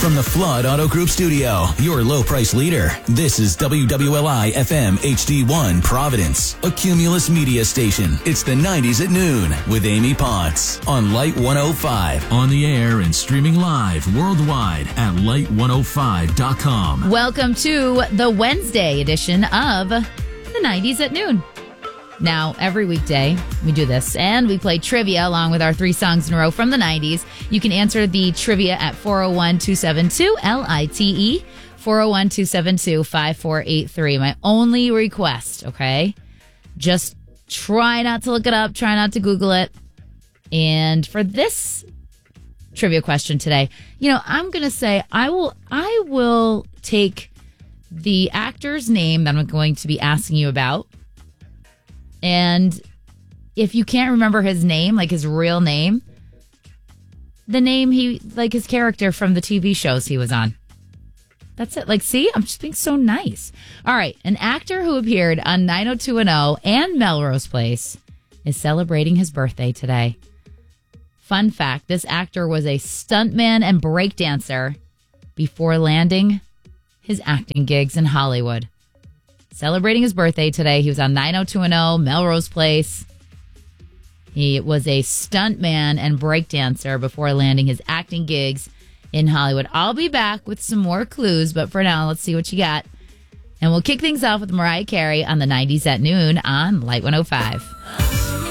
From the Flood Auto Group studio, your low price leader, this is WWLI FM HD1 Providence, a Cumulus media station. It's the 90s at noon with Amy Potts on Light 105. On the air and streaming live worldwide at light105.com. Welcome to the Wednesday edition of the 90s at noon. Now, every weekday, we do this, and we play trivia along with our 3 songs in a row from the 90s. You can answer the trivia at 401-272-LITE, 401-272-5483. My only request, okay? Just try not to look it up, try not to Google it. And for this trivia question today, I'm going to say I will take the actor's name that I'm going to be asking you about. And if you can't remember his name, like his real name, the name his character from the TV shows he was on. That's it. See, I'm just being so nice. All right. An actor who appeared on 90210 and Melrose Place is celebrating his birthday today. Fun fact, this actor was a stuntman and breakdancer before landing his acting gigs in Hollywood. Celebrating his birthday today. He was on 90210, Melrose Place. He was a stuntman and breakdancer before landing his acting gigs in Hollywood. I'll be back with some more clues, but for now, let's see what you got. And we'll kick things off with Mariah Carey on the 90s at noon on Light 105.